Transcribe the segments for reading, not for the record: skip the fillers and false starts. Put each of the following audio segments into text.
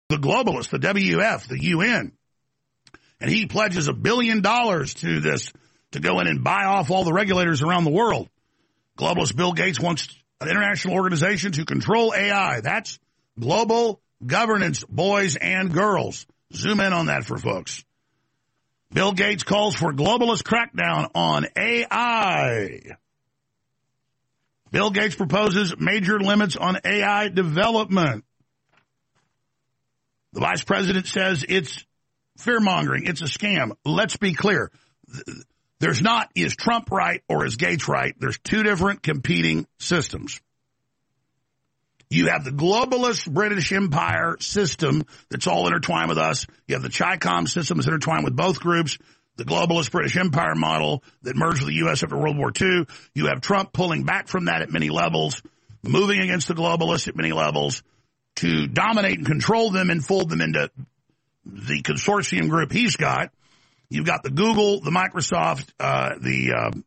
the globalists, the WF, the UN. And he pledges $1 billion to this to go in and buy off all the regulators around the world. Globalist Bill Gates wants an international organization to control AI. That's global governance, boys and girls. Zoom in on that for folks. Bill Gates calls for globalist crackdown on AI. Bill Gates proposes major limits on AI development. The vice president says it's fear-mongering. It's a scam. Let's be clear. There's not, is Trump right or is Gates right? There's two different competing systems. You have the globalist British Empire system that's all intertwined with us. You have the CHICOM system that's intertwined with both groups. The globalist British Empire model that merged with the U.S. after World War II. You have Trump pulling back from that at many levels, moving against the globalists at many levels to dominate and control them and fold them into the consortium group he's got. You've got the Google, the Microsoft, the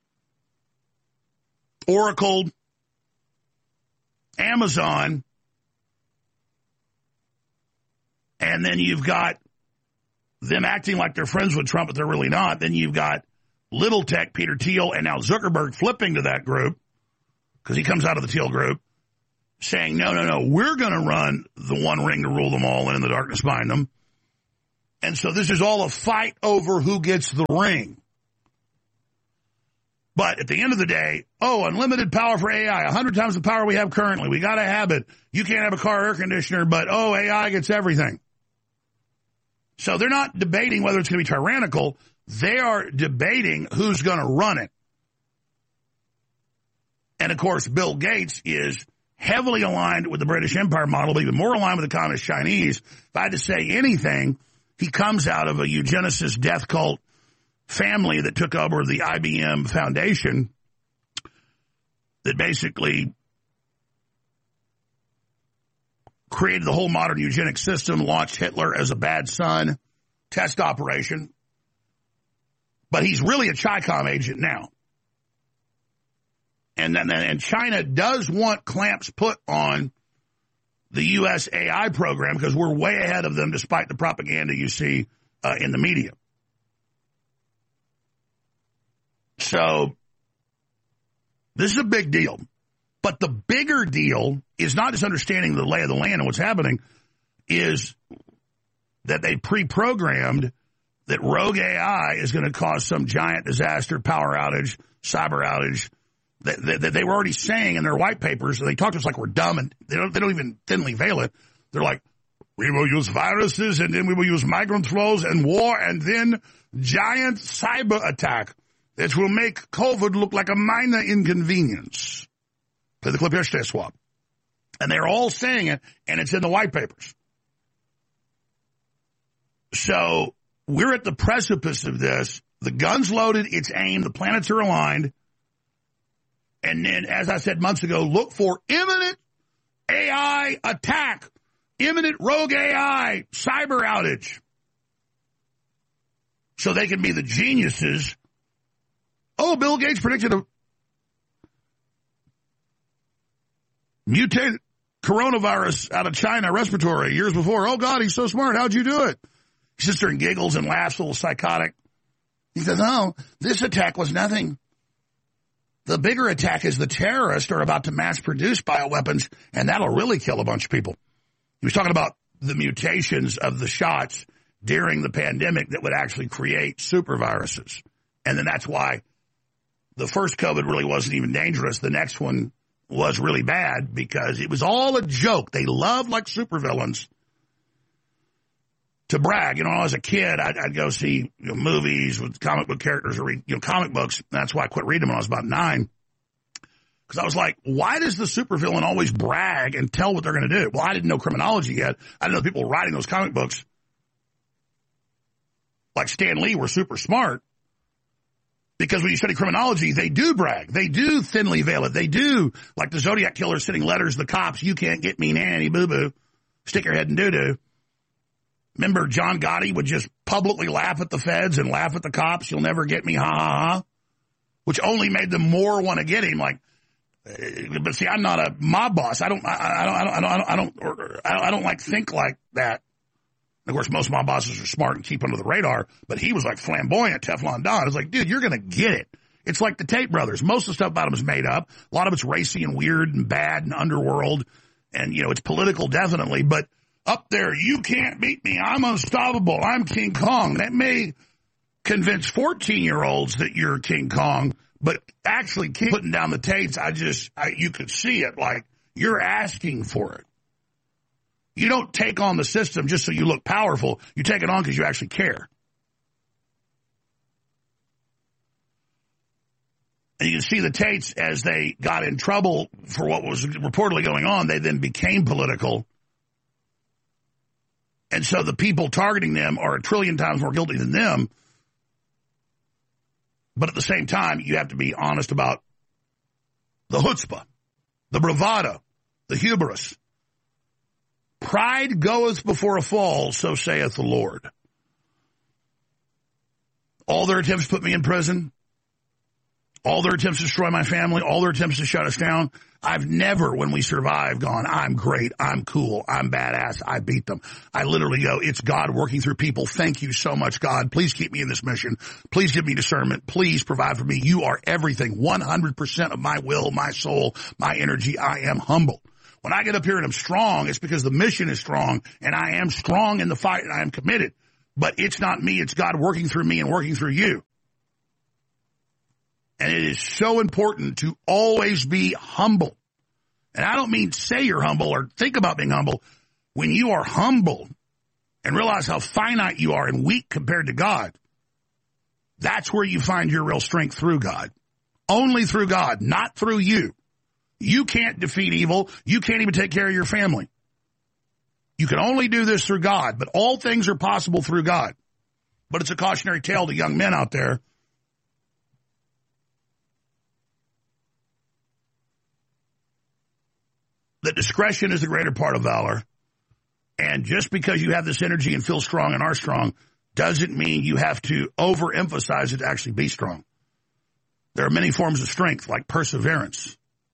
Oracle, Amazon, and then you've got them acting like they're friends with Trump, but they're really not. Then you've got Little Tech, Peter Thiel, and now Zuckerberg flipping to that group because he comes out of the Thiel group saying, no, we're going to run the one ring to rule them all and in the darkness bind them. And so this is all a fight over who gets the ring. But at the end of the day, unlimited power for AI, 100 times the power we have currently. We got to have it. You can't have a car air conditioner, but AI gets everything. So they're not debating whether it's going to be tyrannical. They are debating who's going to run it. And, of course, Bill Gates is heavily aligned with the British Empire model, but even more aligned with the Communist Chinese. If I had to say anything, he comes out of a eugenicist death cult family that took over the IBM Foundation that basically created the whole modern eugenic system, launched Hitler as a bad son, test operation. But he's really a CHICOM agent now. And China does want clamps put on the U.S. AI program because we're way ahead of them despite the propaganda you see in the media. So this is a big deal. But the bigger deal is not just understanding the lay of the land and what's happening, is that they pre-programmed that rogue AI is going to cause some giant disaster, power outage, cyber outage, that they were already saying in their white papers. They talk to us like we're dumb, and they don't even thinly veil it. They're like, we will use viruses, and then we will use migrant flows and war, and then giant cyber attack that will make COVID look like a minor inconvenience. Play the clip here, stay swap. And they're all saying it, and it's in the white papers. So we're at the precipice of this. The gun's loaded, it's aimed, the planets are aligned. And then, as I said months ago, look for imminent AI attack, imminent rogue AI cyber outage. So they can be the geniuses. Bill Gates predicted a mutated coronavirus out of China respiratory years before. Oh, God, he's so smart. How'd you do it? He sits there and giggles and laughs, a little psychotic. He says, this attack was nothing. The bigger attack is the terrorists are about to mass produce bioweapons, and that'll really kill a bunch of people. He was talking about the mutations of the shots during the pandemic that would actually create super viruses. And then that's why the first COVID really wasn't even dangerous. The next one was really bad because it was all a joke. They loved, like supervillains, to brag. When I was a kid, I'd go see movies with comic book characters or read comic books. That's why I quit reading them when I was about 9. Because I was like, why does the supervillain always brag and tell what they're going to do? Well, I didn't know criminology yet. I didn't know people writing those comic books like Stan Lee were super smart. Because when you study criminology, they do brag. They do thinly veil it. They do, like the Zodiac Killer sending letters to the cops, you can't get me, nanny, boo-boo, stick your head in doo-doo. Remember, John Gotti would just publicly laugh at the feds and laugh at the cops. You'll never get me, ha, ha, ha. Which only made them more want to get him. Like, But see, I'm not a mob boss. I don't like think like that. Of course, most mob bosses are smart and keep under the radar, but he was like flamboyant, Teflon Don. It's like, dude, you're going to get it. It's like the Tate brothers. Most of the stuff about them is made up. A lot of it's racy and weird and bad and underworld. And, you know, it's political, definitely. But up there, you can't beat me. I'm unstoppable. I'm King Kong. That may convince 14-year-olds that you're King Kong, but actually putting down the Tates, you could see it. Like, you're asking for it. You don't take on the system just so you look powerful. You take it on because you actually care. And you can see the Tates, as they got in trouble for what was reportedly going on, they then became political. And so the people targeting them are a trillion times more guilty than them. But at the same time, you have to be honest about the chutzpah, the bravado, the hubris. Pride goeth before a fall, so saith the Lord. All their attempts to put me in prison, all their attempts to destroy my family, all their attempts to shut us down, I've never, when we survive, gone, I'm great, I'm cool, I'm badass, I beat them. I literally go, it's God working through people. Thank you so much, God. Please keep me in this mission. Please give me discernment. Please provide for me. You are everything. 100% of my will, my soul, my energy. I am humble. When I get up here and I'm strong, it's because the mission is strong, and I am strong in the fight, and I am committed. But it's not me. It's God working through me and working through you. And it is so important to always be humble. And I don't mean say you're humble or think about being humble. When you are humble and realize how finite you are and weak compared to God, that's where you find your real strength, through God. Only through God, not through you. You can't defeat evil. You can't even take care of your family. You can only do this through God, but all things are possible through God. But it's a cautionary tale to young men out there. That discretion is the greater part of valor. And just because you have this energy and feel strong and are strong doesn't mean you have to overemphasize it to actually be strong. There are many forms of strength, like perseverance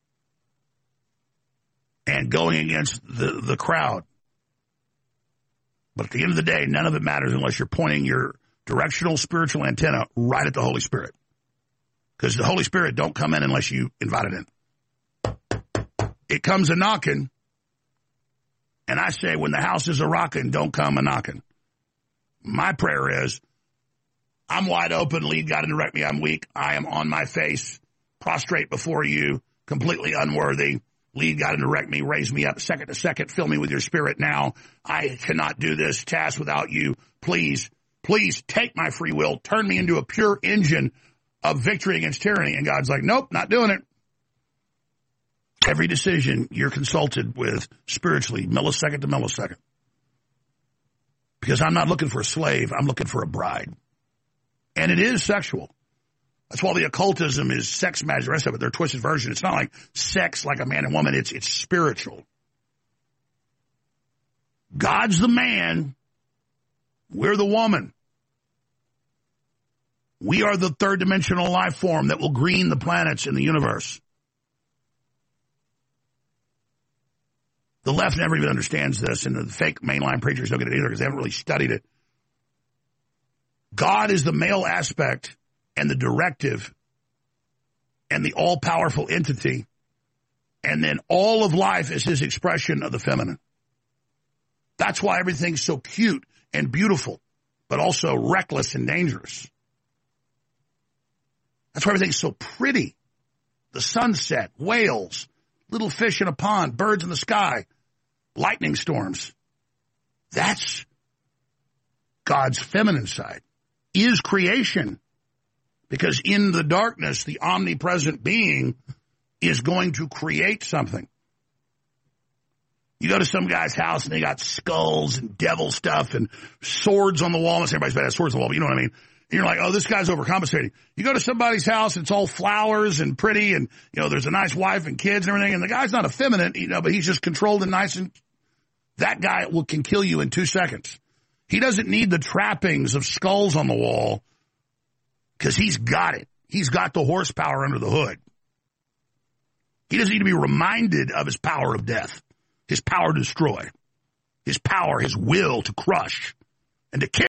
and going against the crowd. But at the end of the day, none of it matters unless you're pointing your directional spiritual antenna right at the Holy Spirit. Because the Holy Spirit don't come in unless you invite it in. It comes a knocking, and I say, when the house is a rocking, don't come a knocking. My prayer is, I'm wide open, lead God and direct me, I'm weak, I am on my face, prostrate before you, completely unworthy. Lead God and direct me, raise me up second to second, fill me with your spirit now. I cannot do this task without you. Please, please take my free will, turn me into a pure engine of victory against tyranny. And God's like, nope, not doing it. Every decision you're consulted with spiritually, millisecond to millisecond. Because I'm not looking for a slave, I'm looking for a bride. And it is sexual. That's why the occultism is sex magic, the rest of it, their twisted version. It's not like sex like a man and woman, it's spiritual. God's the man, we're the woman. We are the third dimensional life form that will green the planets in the universe. The left never even understands this, and the fake mainline preachers don't get it either because they haven't really studied it. God is the male aspect and the directive and the all-powerful entity, and then all of life is his expression of the feminine. That's why everything's so cute and beautiful, but also reckless and dangerous. That's why everything's so pretty. The sunset, whales, little fish in a pond, birds in the sky, lightning storms. That's God's feminine side, is creation. Because in the darkness, the omnipresent being is going to create something. You go to some guy's house and they got skulls and devil stuff and swords on the wall. Not everybody's got swords on the wall, but you know what I mean. And you're like, oh, this guy's overcompensating. You go to somebody's house and it's all flowers and pretty and, you know, there's a nice wife and kids and everything. And the guy's not effeminate, you know, but he's just controlled and nice. And that guy can kill you in 2 seconds. He doesn't need the trappings of skulls on the wall because he's got it. He's got the horsepower under the hood. He doesn't need to be reminded of his power of death, his power to destroy, his power, his will to crush, and to kill.